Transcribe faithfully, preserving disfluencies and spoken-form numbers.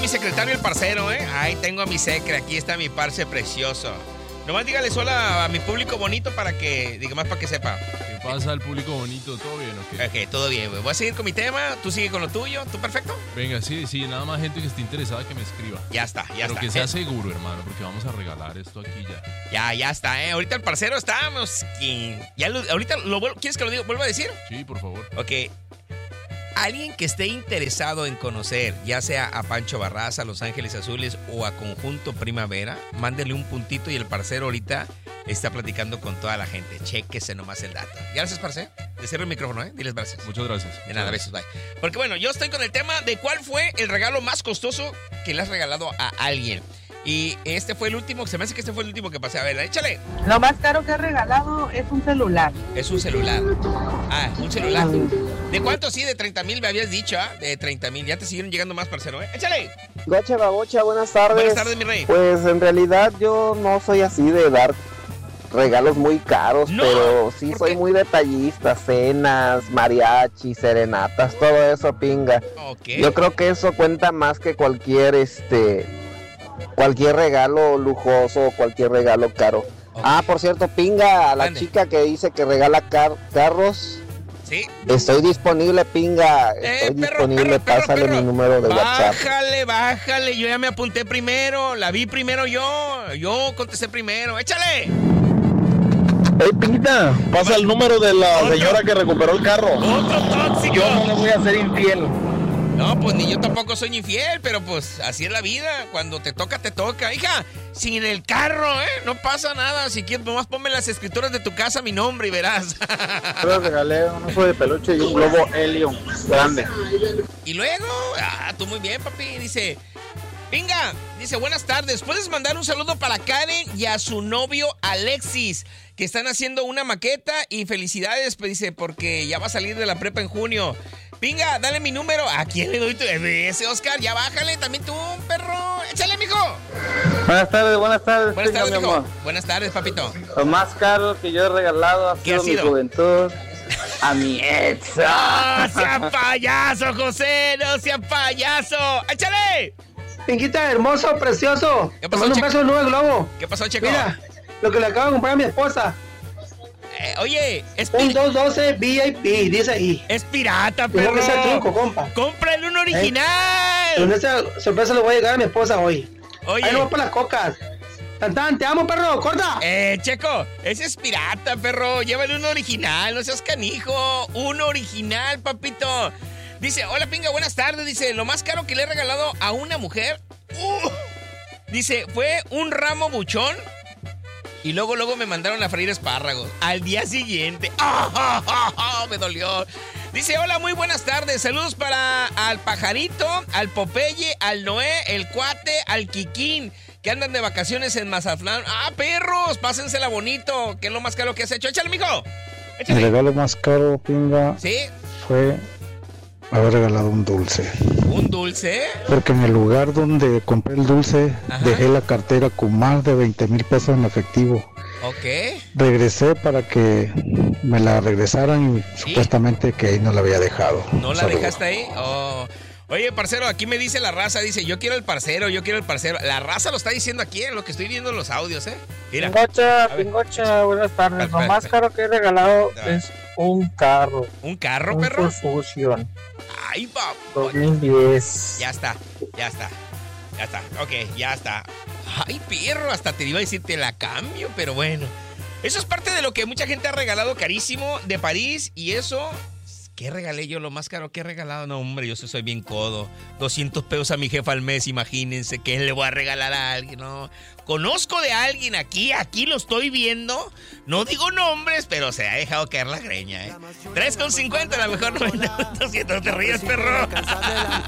mi secretario, el parcero, ¿eh? Ahí tengo a mi secre, aquí está mi parce precioso. Nomás dígale hola a mi público bonito para que, diga más para que sepa. ¿Qué pasa al público bonito? ¿Todo bien o qué? Ok, todo bien, güey. Voy a seguir con mi tema, tú sigue con lo tuyo, ¿tú perfecto? Venga, sí, sí, nada más gente que esté interesada que me escriba. Ya está, ya Pero está. que sea Eh, seguro, hermano, porque vamos a regalar esto aquí ya. Ya, ya está, ¿eh? Ahorita el parcero estamos... Ya lo- ahorita lo vuelvo... ¿Quieres que lo diga? ¿Vuelva a decir? Sí, por favor. Ok. Alguien que esté interesado en conocer, ya sea a Pancho Barraza, a Los Ángeles Azules o a Conjunto Primavera, mándele un puntito y el parcero ahorita está platicando con toda la gente. Chéquese nomás el dato. Gracias, parce. Te cierro el micrófono, ¿eh? Diles gracias. Muchas gracias. De nada, besos, bye. Porque bueno, yo estoy con el tema de cuál fue el regalo más costoso que le has regalado a alguien. Y este fue el último, se me hace que este fue el último que pasé. A ver, échale. Lo más caro que he regalado es un celular. Es un celular. Ah, un celular. ¿De cuánto? Sí, de treinta mil me habías dicho, ¿ah? De treinta mil. Ya te siguieron llegando más, parcero, ¿eh? Échale. Gocha Babocha, buenas tardes. Buenas tardes, mi rey. Pues en realidad yo no soy así de dar regalos muy caros, No, pero sí ¿por soy qué? muy detallista, cenas, mariachis, serenatas, todo eso pinga. Ok. Yo creo que eso cuenta más que cualquier este cualquier regalo lujoso o cualquier regalo caro. Ok. Ah, por cierto, pinga a la Mande. chica que dice que regala car- carros. Sí. Estoy disponible, pinga. Eh, Estoy perro, disponible, perro, perro, pásale perro. mi número de WhatsApp. Bájale, bájale. Yo ya me apunté primero. La vi primero yo. Yo contesté primero. Échale. Hey, Pinguita, pasa el número de la Otro. señora que recuperó el carro. Otro tóxico. Yo no le voy a ser infiel. No, pues ni yo tampoco soy infiel, pero pues así es la vida. Cuando te toca, te toca. Hija, sin el carro, ¿eh? No pasa nada. Si quieres, nomás ponme las escrituras de tu casa mi nombre y verás. Yo le regalé un oso de peluche y un globo helio grande. Y luego, ah, tú muy bien, papi. Dice, venga, dice, buenas tardes. ¿Puedes mandar un saludo para Karen y a su novio Alexis, que están haciendo una maqueta? Y felicidades, pues dice, porque ya va a salir de la prepa en junio. Venga, dale mi número. ¿A quién le doy tu ese, Oscar? Ya bájale, también tú, perro. Échale, mijo. Buenas tardes, buenas tardes. Buenas Pinga, tardes, mi mijo. amor. Buenas tardes, papito. Lo más caro que yo he regalado ha ¿Qué ha sido mi sido? juventud a mi ex. ¡No sea payaso, José! ¡No sea payaso! ¡Échale! Pinquita, hermoso, precioso. ¿Qué Te pasó, mando un Checo? beso nuevo globo. ¿Qué pasó, Checo? Mira, lo que le acabo de comprar a mi esposa. Eh, oye, es, Un pi- dos doce V I P, dice ahí. es pirata, Tengo perro. que ser truco, compa. ¡Cómprale un Con original! esa sorpresa le voy a llegar a mi esposa hoy. Oye, Ahí no va para las cocas. Tantán, te amo, perro, corta. eh, Checo, ese es pirata, perro. Llévale un original, no seas canijo. Un original, papito. Dice, hola, pinga, buenas tardes. Dice, lo más caro que le he regalado a una mujer. uh, dice, fue un ramo buchón. Y luego, luego me mandaron a freír espárragos. Al día siguiente. ¡Ah, ah, ah, ah! Me dolió. Dice, hola, muy buenas tardes. Saludos para al Pajarito, al Popeye, al Noé, el Cuate, al Kikín, que andan de vacaciones en Mazatlán. ¡Ah, perros! Pásensela bonito. ¿Qué es lo más caro que has hecho? ¡Échale, mijo! El ¡Échale! regalo más caro, pinga, ¿Sí? fue haber regalado un dulce. ¿Un dulce? Porque en el lugar donde compré el dulce, Ajá. dejé la cartera con más de veinte mil pesos en efectivo. Ok. Regresé para que me la regresaran y supuestamente que ahí no la había dejado. ¿No la Saludos. dejaste ahí? Oh. Oye, parcero, aquí me dice la raza, dice, yo quiero el parcero, yo quiero el parcero. La raza lo está diciendo aquí en lo que estoy viendo en los audios, ¿eh? Mira. Pingocha, A ver. Pingocha, buenas tardes. Espera, Lo más espera. caro que he regalado Ah. es un carro. ¿Un carro, Un perro? Ford Fusion Ay, papá. dos mil diez. Ya está, ya está, ya está, ok, ya está. Ay, perro, hasta te iba a decir te la cambio, pero bueno. Eso es parte de lo que mucha gente ha regalado carísimo de París y eso... ¿Qué regalé yo? Lo más caro que he regalado. No, hombre, yo sí soy bien codo. doscientos pesos a mi jefa al mes, imagínense. ¿Qué le voy a regalar a alguien? No. Conozco de alguien aquí, aquí lo estoy viendo. No digo nombres, pero se ha dejado caer la greña, ¿eh? tres con cincuenta, la mejor noventa punto siete. No te rías, perro.